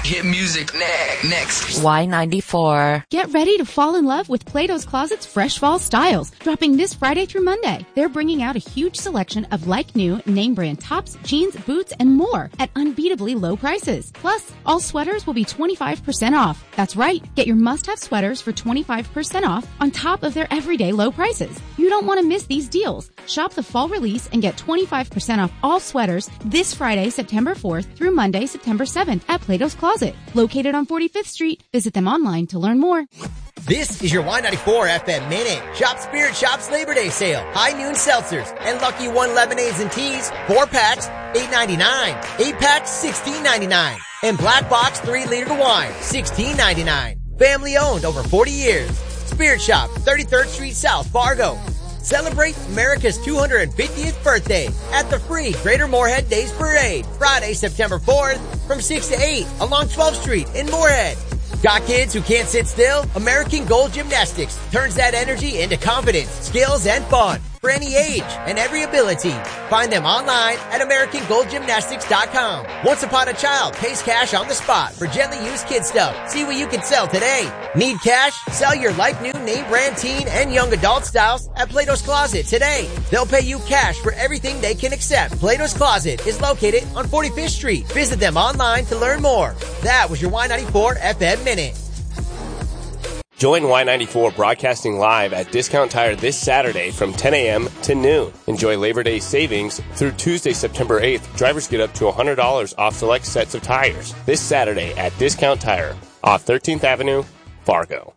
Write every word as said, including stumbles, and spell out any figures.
Hit music ne- next. Y ninety-four. Get ready to fall in love with Plato's Closet's fresh fall styles, dropping this Friday through Monday. They're bringing out a huge selection of like-new, name-brand tops, jeans, boots, and more at unbeatably low prices. Plus, all sweaters will be twenty-five percent off. That's right. Get your must-have sweaters for twenty-five percent off on top of their everyday low prices. You don't want to miss these deals. Shop the fall release and get twenty-five percent off all sweaters this Friday, September fourth through Monday, September seventh at Plato's Closet. Located on forty-fifth Street. Visit them online to learn more. This is your Y ninety-four F M Minute. Shop Spirit Shop's Labor Day sale. High Noon Seltzers and Lucky One lemonades and teas. Four packs, eight ninety-nine. Eight packs, sixteen ninety-nine. And Black Box three liter wine, sixteen ninety-nine. Family owned over forty years. Spirit Shop, thirty-third Street South, Fargo. Celebrate America's two hundred fiftieth birthday at the free Greater Moorhead Days Parade, Friday, September fourth from six to eight along twelfth Street in Moorhead. Got kids who can't sit still? American Gold Gymnastics turns that energy into confidence, skills, and fun for any age and every ability. Find them online at American Gold Gymnastics dot com. Once Upon a Child pays cash on the spot for gently used kid stuff. See what you can sell today. Need cash? Sell your like-new name brand teen and young adult styles at Plato's Closet today. They'll pay you cash for everything they can accept. Plato's Closet is located on forty-fifth Street. Visit them online to learn more. That was your Y ninety-four F M Minute. Join Y ninety-four broadcasting live at Discount Tire this Saturday from ten a.m. to noon. Enjoy Labor Day savings through Tuesday, September eighth. Drivers get up to one hundred dollars off select sets of tires. This Saturday at Discount Tire off thirteenth Avenue, Fargo.